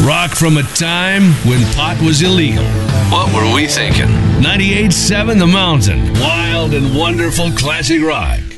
Rock from a time when pot was illegal. What were we thinking? 98.7 The Mountain. Wild and wonderful classic rock.